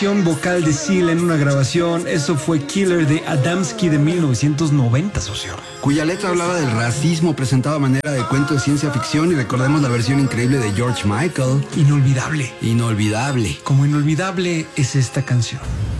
Vocal de Seal en una grabación, eso fue Killer de Adamski de 1990, socio. Cuya letra hablaba del racismo presentado a manera de cuento de ciencia ficción, y recordemos la versión increíble de George Michael. Inolvidable. Inolvidable. Como inolvidable es esta canción.